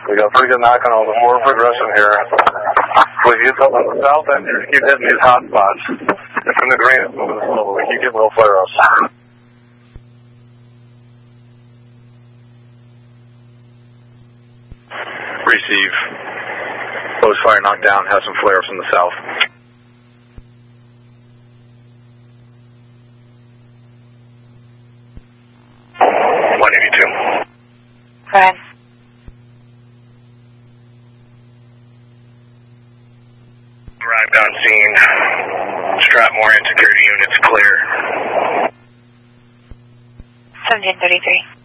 We got a pretty good knock on all the 4 progressing here. We get up on the south end here to keep hitting these hot spots. From the green, it's moving slow. We keep getting little flare-ups. Receive. Close fire knockdown. Have some flare-ups in the south. Right. Arrived on scene. Stratmore and security units clear. 1733.